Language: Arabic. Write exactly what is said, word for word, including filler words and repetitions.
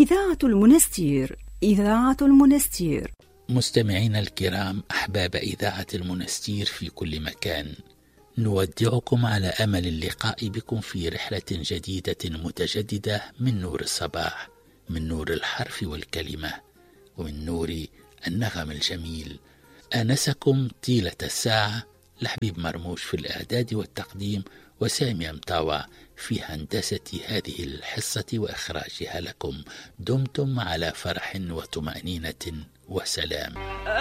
إذاعة المنستير، إذاعة المنستير. مستمعينا الكرام، أحباب إذاعة المنستير في كل مكان، نودعكم على أمل اللقاء بكم في رحلة جديدة متجددة من نور الصباح، من نور الحرف والكلمة، ومن نور النغم الجميل. آنسكم طيلة الساعة لحبيب مرموش في الإعداد والتقديم، وسامي أمطاوع في هندسة هذه الحصة وإخراجها لكم. دمتم على فرح وطمأنينة وسلام.